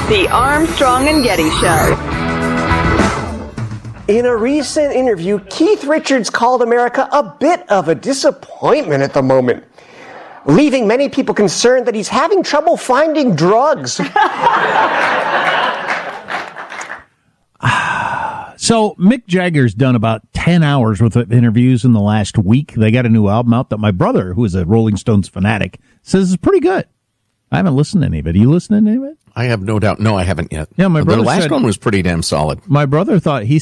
The Armstrong and Getty Show. In a recent interview, Keith Richards called America a bit of a disappointment at the moment, leaving many people concerned that he's having trouble finding drugs. So Mick Jagger's done about 10 hours worth of interviews in the last week. They got a new album out that my brother, who is a Rolling Stones fanatic, says is pretty good. I haven't listened to any of it. You listening to any of it? I have no doubt. No, I haven't yet. Yeah, my brother The last said, one was pretty damn solid. My brother thought, he